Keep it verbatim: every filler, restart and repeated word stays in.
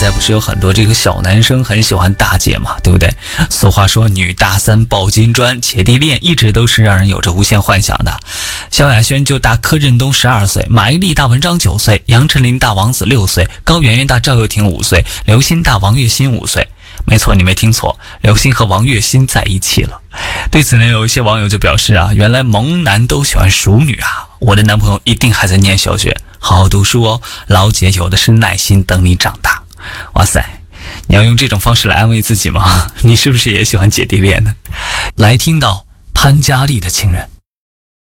在不是有很多这个小男生很喜欢大姐嘛，对不对？俗话说女大三抱金砖，姐弟恋一直都是让人有着无限幻想的。萧亚轩就大柯震东十二岁，马伊琍大文章九岁，杨丞琳大王子六岁，高圆圆大赵又廷五岁，刘鑫大王栎鑫五岁。没错，你没听错，刘鑫和王栎鑫在一起了。对此呢，有一些网友就表示啊，原来萌男都喜欢熟女啊，我的男朋友一定还在念小学，好好读书哦，老姐有的是耐心等你长大。哇塞，你要用这种方式来安慰自己吗？你是不是也喜欢姐弟恋呢？来听到潘嘉丽的情人。